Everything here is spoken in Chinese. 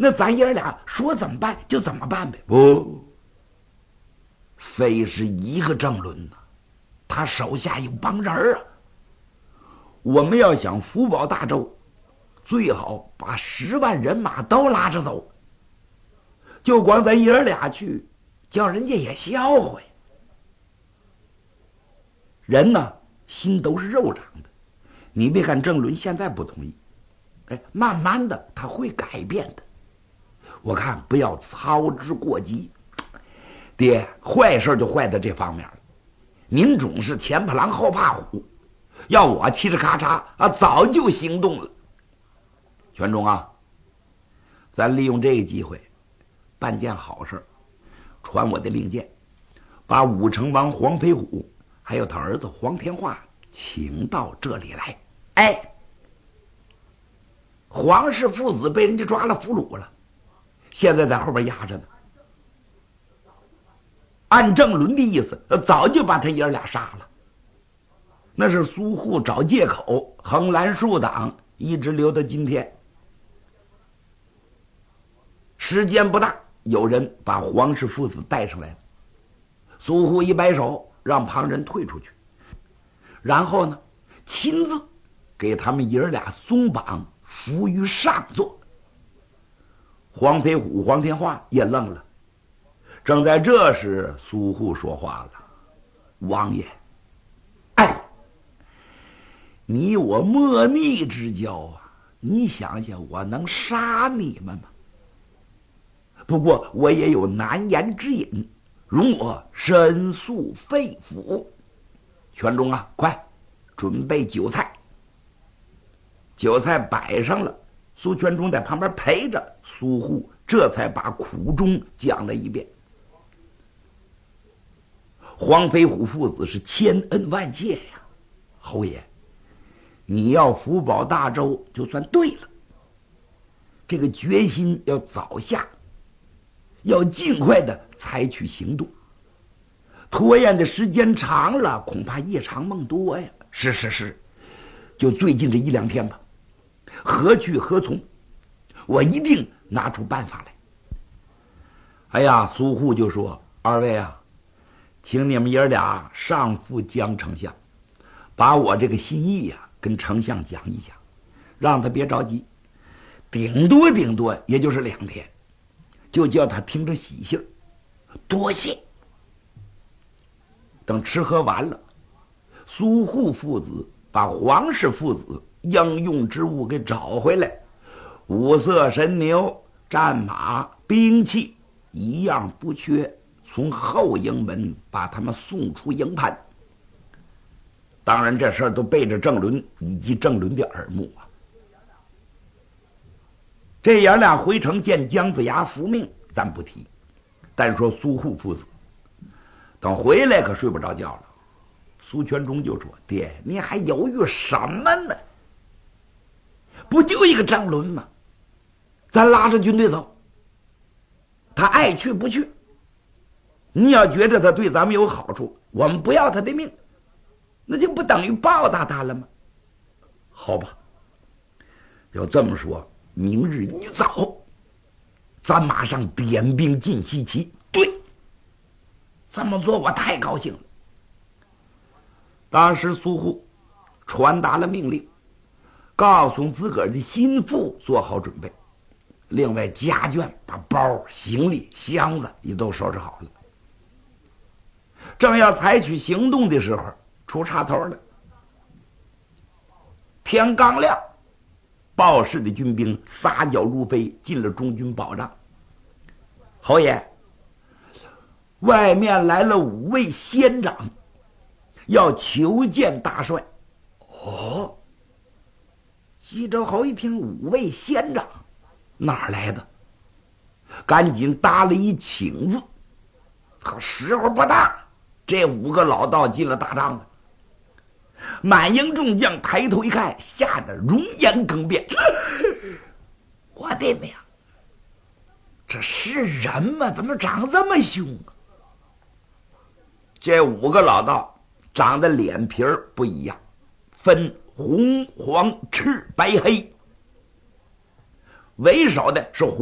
那咱爷俩说怎么办就怎么办呗。不，非是一个郑伦呐，他手下有帮人啊。我们要想福保大州，最好把10万人马都拉着走。就光咱爷俩去，叫人家也笑话呀。人呢，心都是肉长的。你别看郑伦现在不同意，慢慢的他会改变的。我看不要操之过急。爹，坏事就坏在这方面了。您总是前怕狼后怕虎，要我嘁哧咔嚓啊，早就行动了。全忠啊，咱利用这个机会办件好事，传我的令箭，把武成王黄飞虎还有他儿子黄天化请到这里来。黄氏父子被人家抓了俘虏了，现在在后边压着呢。按郑伦的意思，早就把他爷俩杀了。那是苏护找借口横拦竖挡，一直留到今天。时间不大，有人把黄氏父子带上来了。苏护一摆手，让旁人退出去，然后呢，亲自给他们爷俩松绑，扶于上座。黄飞虎、黄天化也愣了。正在这时，苏护说话了：“王爷，你我莫逆之交啊，你想想，我能杀你们吗？不过我也有难言之隐，容我申诉肺腑。全忠啊，快准备酒菜。”酒菜摆上了，苏全忠在旁边陪着，苏护这才把苦衷讲了一遍。黄飞虎父子是千恩万谢呀，侯爷，你要福保大州就算对了，这个决心要早下，要尽快的采取行动。拖延的时间长了，恐怕夜长梦多呀。是，就最近这1-2天吧，何去何从？我一定拿出办法来。苏护就说：“二位啊，请你们爷俩上赴江丞相，把我这个心意呀跟丞相讲一讲，让他别着急，顶多也就是2天，就叫他听着喜信。多谢。”等吃喝完了，苏护父子把黄氏父子应用之物给找回来，五色神牛、战马、兵器一样不缺，从后营门把他们送出营盘。当然这事儿都背着郑伦以及郑伦的耳目啊。这爷俩回城见姜子牙复命咱不提，但说苏护父子等回来可睡不着觉了。苏全忠就说：“爹，你还犹豫什么呢？不就一个郑伦吗？咱拉着军队走，他爱去不去。你要觉得他对咱们有好处，我们不要他的命，那就不等于报答他了吗？好吧，要这么说，明日一早咱马上点兵进西岐。对，这么做我太高兴了。”当时苏护传达了命令，告诉自个儿的心腹做好准备，另外家眷把包、行李、箱子也都收拾好了。正要采取行动的时候，出岔头了。天刚亮，鲍氏的军兵撒脚如飞进了中军保障。侯爷，外面来了5位仙长，要求见大帅。哦，西周侯一听5位仙长，哪儿来的？赶紧搭了一请字。可时候不大，这5个老道进了大帐子。满营众将抬头一看，吓得容颜更变。我的娘，这是人吗？怎么长这么凶啊？这5个老道长得脸皮儿不一样，分红、黄、赤、白、黑。为首的是